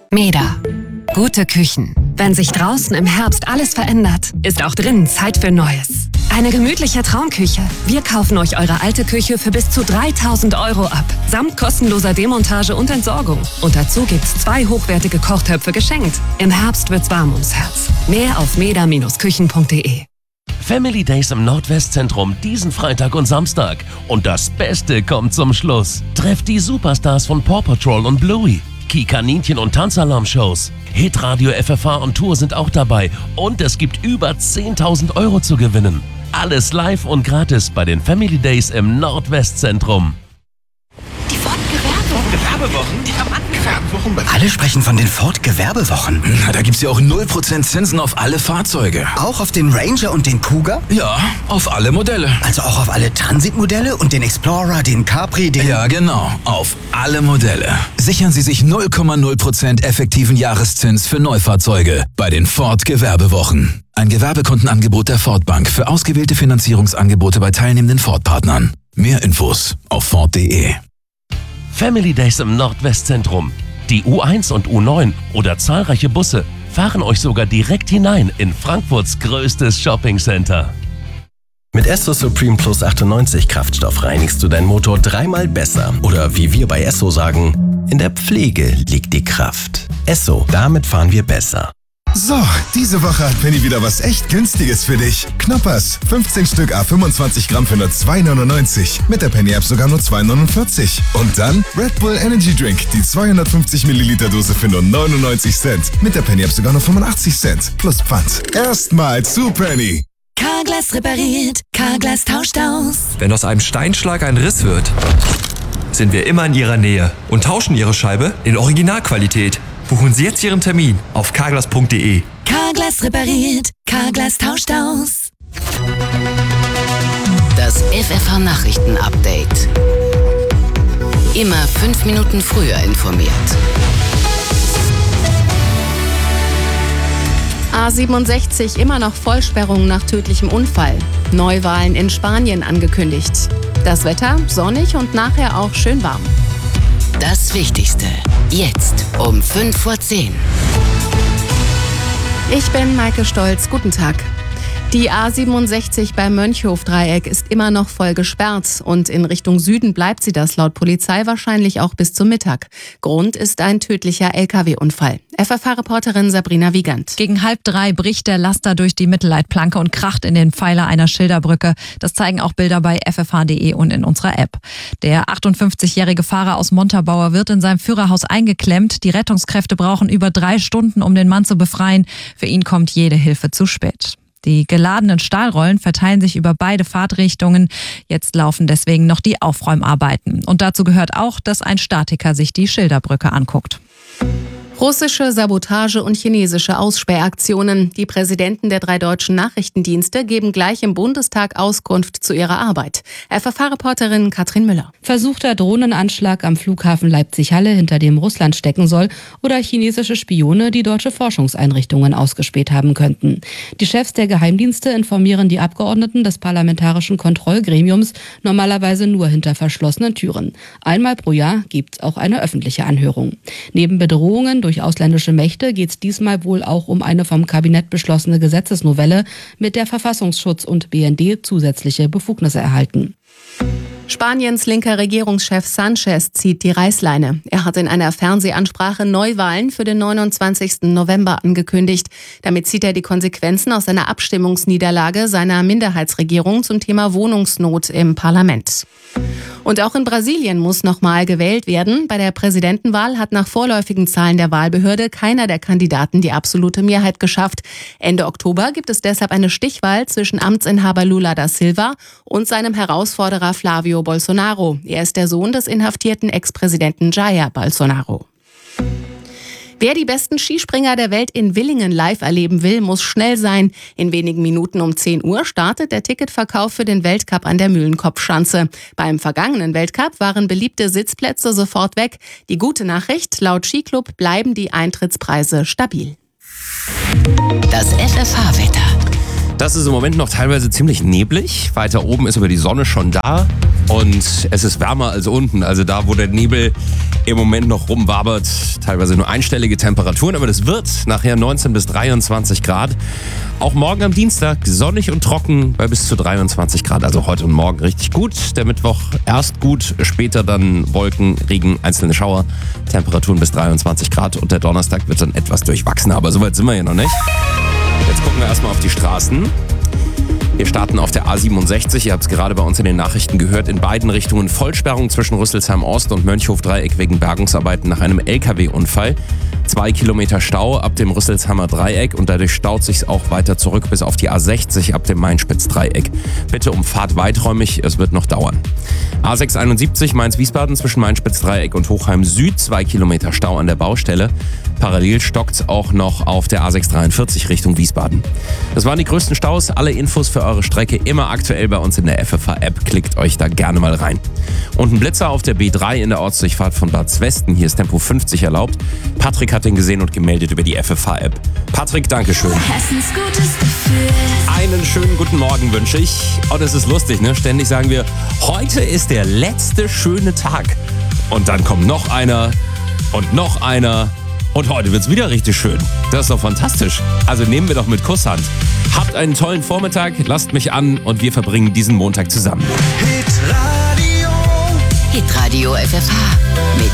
Meda. Gute Küchen. Wenn sich draußen im Herbst alles verändert, ist auch drinnen Zeit für Neues. Eine gemütliche Traumküche. Wir kaufen euch eure alte Küche für bis zu 3.000 € ab. Samt kostenloser Demontage und Entsorgung. Und dazu gibt's 2 hochwertige Kochtöpfe geschenkt. Im Herbst wird's warm ums Herz. Mehr auf meda-küchen.de. Family Days im Nordwestzentrum diesen Freitag und Samstag. Und das Beste kommt zum Schluss. Trefft die Superstars von Paw Patrol und Bluey. Kaninchen- und Tanzalarm-Shows. Hitradio FFH und Tour sind auch dabei. Und es gibt über 10.000 € zu gewinnen. Alles live und gratis bei den Family Days im Nordwestzentrum. Die Ford-Gewerbewochen? Die Rabattgewerbewochen. Alle sprechen von den Ford-Gewerbewochen. Na, da gibt's ja auch 0% Zinsen auf alle Fahrzeuge. Auch auf den Ranger und den Kuga? Ja, auf alle Modelle. Also auch auf alle Transit-Modelle und den Explorer, den Capri, den... Ja, genau. Auf alle Modelle. Sichern Sie sich 0,0% effektiven Jahreszins für Neufahrzeuge bei den Ford-Gewerbewochen. Ein Gewerbekundenangebot der Ford-Bank für ausgewählte Finanzierungsangebote bei teilnehmenden Ford-Partnern. Mehr Infos auf Ford.de. Family Days im Nordwestzentrum. Die U1 und U9 oder zahlreiche Busse fahren euch sogar direkt hinein in Frankfurts größtes Shoppingcenter. Mit Esso Supreme Plus 98 Kraftstoff reinigst du deinen Motor 3-mal besser. Oder wie wir bei Esso sagen, in der Pflege liegt die Kraft. Esso, damit fahren wir besser. So, diese Woche hat Penny wieder was echt Günstiges für dich. Knoppers, 15 Stück à 25 Gramm für nur 2,99. Mit der Penny-App sogar nur 2,49. Und dann Red Bull Energy Drink, die 250 Milliliter Dose für nur 99 Cent. Mit der Penny-App sogar nur 85 Cent. Plus Pfand. Erstmal zu Penny. Carglass repariert, Carglass tauscht aus. Wenn aus einem Steinschlag ein Riss wird, sind wir immer in Ihrer Nähe und tauschen Ihre Scheibe in Originalqualität. Buchen Sie jetzt Ihren Termin auf carglass.de. Carglass repariert, Carglass tauscht aus. Das FFH-Nachrichten-Update. Immer 5 Minuten früher informiert. A67 immer noch Vollsperrung nach tödlichem Unfall. Neuwahlen in Spanien angekündigt. Das Wetter sonnig und nachher auch schön warm. Das Wichtigste. Jetzt um 5:10 Uhr. Ich bin Maike Stolz. Guten Tag. Die A67 beim Mönchhof-Dreieck ist immer noch voll gesperrt und in Richtung Süden bleibt sie das laut Polizei wahrscheinlich auch bis zum Mittag. Grund ist ein tödlicher LKW-Unfall. FFH-Reporterin Sabrina Wiegand. Gegen 2:30 bricht der Laster durch die Mittelleitplanke und kracht in den Pfeiler einer Schilderbrücke. Das zeigen auch Bilder bei ffh.de und in unserer App. Der 58-jährige Fahrer aus Montabaur wird in seinem Führerhaus eingeklemmt. Die Rettungskräfte brauchen über 3 Stunden, um den Mann zu befreien. Für ihn kommt jede Hilfe zu spät. Die geladenen Stahlrollen verteilen sich über beide Fahrtrichtungen. Jetzt laufen deswegen noch die Aufräumarbeiten. Und dazu gehört auch, dass ein Statiker sich die Schilderbrücke anguckt. Russische Sabotage und chinesische Ausspähaktionen. Die Präsidenten der 3 deutschen Nachrichtendienste geben gleich im Bundestag Auskunft zu ihrer Arbeit. FFH-Reporterin Katrin Müller. Versuchter Drohnenanschlag am Flughafen Leipzig-Halle, hinter dem Russland stecken soll, oder chinesische Spione, die deutsche Forschungseinrichtungen ausgespäht haben könnten. Die Chefs der Geheimdienste informieren die Abgeordneten des Parlamentarischen Kontrollgremiums normalerweise nur hinter verschlossenen Türen. Einmal pro Jahr gibt's auch eine öffentliche Anhörung. Neben Bedrohungen durch ausländische Mächte geht es diesmal wohl auch um eine vom Kabinett beschlossene Gesetzesnovelle, mit der Verfassungsschutz und BND zusätzliche Befugnisse erhalten. Spaniens linker Regierungschef Sanchez zieht die Reißleine. Er hat in einer Fernsehansprache Neuwahlen für den 29. November angekündigt. Damit zieht er die Konsequenzen aus seiner Abstimmungsniederlage seiner Minderheitsregierung zum Thema Wohnungsnot im Parlament. Und auch in Brasilien muss nochmal gewählt werden. Bei der Präsidentenwahl hat nach vorläufigen Zahlen der Wahlbehörde keiner der Kandidaten die absolute Mehrheit geschafft. Ende Oktober gibt es deshalb eine Stichwahl zwischen Amtsinhaber Lula da Silva und seinem Herausforderer Flavio Bolsonaro. Er ist der Sohn des inhaftierten Ex-Präsidenten Jair Bolsonaro. Wer die besten Skispringer der Welt in Willingen live erleben will, muss schnell sein. In wenigen Minuten um 10 Uhr startet der Ticketverkauf für den Weltcup an der Mühlenkopfschanze. Beim vergangenen Weltcup waren beliebte Sitzplätze sofort weg. Die gute Nachricht, laut Skiclub bleiben die Eintrittspreise stabil. Das FFH-Wetter. Das ist im Moment noch teilweise ziemlich neblig. Weiter oben ist aber die Sonne schon da und es ist wärmer als unten. Also da, wo der Nebel im Moment noch rumwabert, teilweise nur einstellige Temperaturen. Aber das wird nachher 19 bis 23 Grad. Auch morgen am Dienstag sonnig und trocken bei bis zu 23 Grad. Also heute und morgen richtig gut. Der Mittwoch erst gut, später dann Wolken, Regen, einzelne Schauer. Temperaturen bis 23 Grad und der Donnerstag wird dann etwas durchwachsener. Aber so weit sind wir hier noch nicht. Jetzt gucken wir erstmal auf die Straßen. Wir starten auf der A67, ihr habt es gerade bei uns in den Nachrichten gehört, in beiden Richtungen Vollsperrung zwischen Rüsselsheim Ost und Mönchhof-Dreieck wegen Bergungsarbeiten nach einem LKW-Unfall. 2 Kilometer Stau ab dem Rüsselsheimer Dreieck und dadurch staut sich's auch weiter zurück bis auf die A60 ab dem Mainspitz-Dreieck. Bitte umfahrt weiträumig, es wird noch dauern. A671 Mainz-Wiesbaden zwischen Mainspitz-Dreieck und Hochheim Süd, 2 Kilometer Stau an der Baustelle. Parallel stockt's auch noch auf der A643 Richtung Wiesbaden. Das waren die größten Staus. Alle Infos für eure Strecke immer aktuell bei uns in der FFH-App. Klickt euch da gerne mal rein. Und ein Blitzer auf der B3 in der Ortsdurchfahrt von Bad Zwesten. Hier ist Tempo 50 erlaubt. Patrick hat den gesehen und gemeldet über die FFH-App. Patrick, Dankeschön. Hessens gutes Gefühl. Einen schönen guten Morgen wünsche ich. Und es ist lustig, ne? Ständig sagen wir, heute ist der letzte schöne Tag. Und dann kommt noch einer und noch einer. Und heute wird's wieder richtig schön. Das ist doch fantastisch. Also nehmen wir doch mit Kusshand. Habt einen tollen Vormittag, lasst mich an und wir verbringen diesen Montag zusammen. Hitradio FFH.